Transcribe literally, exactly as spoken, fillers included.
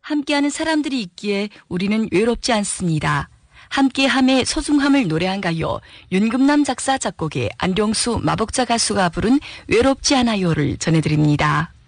함께하는 사람들이 있기에 우리는 외롭지 않습니다. 함께함의 소중함을 노래한 가요. 윤금남 작사 작곡의 안경수 마복자 가수가 부른 외롭지 않아요를 전해드립니다.